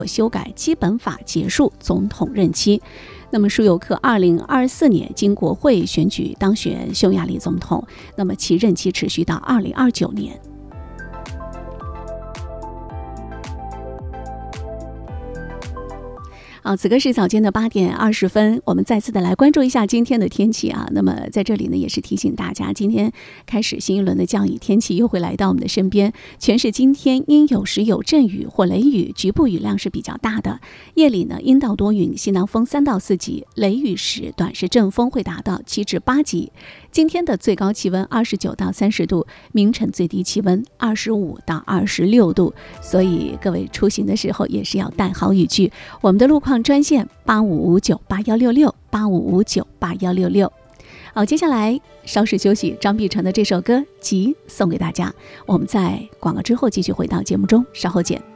修改基本法结束总统任期。那么舒尤克2024年经国会选举当选匈牙利总统，那么其任期持续到2029年。此刻是早间的8点20分，我们再次的来关注一下今天的天气啊。那么在这里呢，也是提醒大家，今天开始新一轮的降雨天气又会来到我们的身边。全市今天阴有时有阵雨或雷雨，局部雨量是比较大的。夜里呢，阴到多云，西南风3到4级，雷雨时短时阵风会达到7至8级。今天的最高气温29到30度，明晨最低气温25到26度，所以各位出行的时候也是要带好雨具。我们的路况专线8559816685598166。好，接下来稍事休息，张碧晨的这首歌《急》送给大家。我们在广告之后继续回到节目中，稍后见。